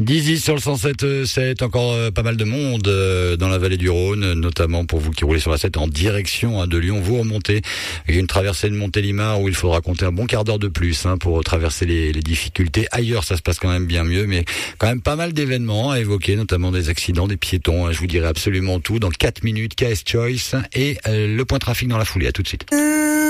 Dizzy sur le 107.7, encore pas mal de monde dans la vallée du Rhône, notamment pour vous qui roulez sur la 7 en direction de Lyon. Vous remontez, il y a une traversée de Montélimar où il faudra compter un bon quart d'heure de plus pour traverser les difficultés. Ailleurs, ça se passe quand même bien mieux, mais quand même pas mal d'événements à évoquer, notamment des accidents, des piétons. Je vous dirai absolument tout dans 4 minutes. KS Choice et le point trafic dans la foulée. À tout de suite.